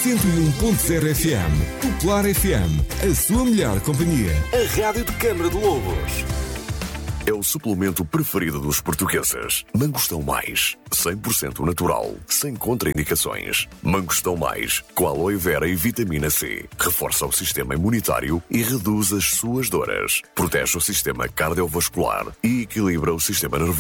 101.0 FM. Popular FM, a sua melhor companhia. A rádio de Câmara de Lobos. É o suplemento preferido dos portugueses. Mangostão Mais, 100% natural, sem contraindicações. Mangostão Mais, com aloe vera e vitamina C. Reforça o sistema imunitário e reduz as suas dores. Protege o sistema cardiovascular e equilibra o sistema nervoso.